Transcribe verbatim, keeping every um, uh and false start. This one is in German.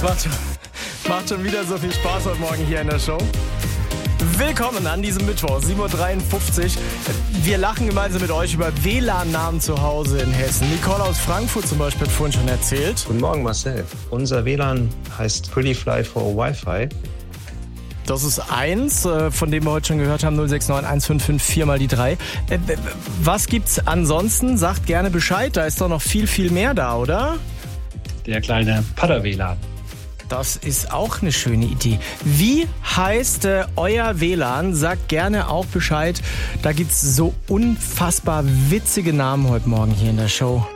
macht schon, macht schon wieder so viel Spaß heute Morgen hier in der Show. Willkommen an diesem Mittwoch, sieben Uhr dreiundfünfzig. Wir lachen gemeinsam mit euch über W L A N-Namen zu Hause in Hessen. Nicole aus Frankfurt zum Beispiel hat vorhin schon erzählt. Guten Morgen, Marcel. Unser W L A N heißt Pretty Fly for Wi-Fi. Das ist eins, von dem wir heute schon gehört haben, null sechs neun eins fünf fünf vier mal die drei. Was gibt's ansonsten? Sagt gerne Bescheid, da ist doch noch viel, viel mehr da, oder? Der kleine Padder-W L A N. Das ist auch eine schöne Idee. Wie heißt äh, euer W L A N? Sagt gerne auch Bescheid. Da gibt's so unfassbar witzige Namen heute Morgen hier in der Show.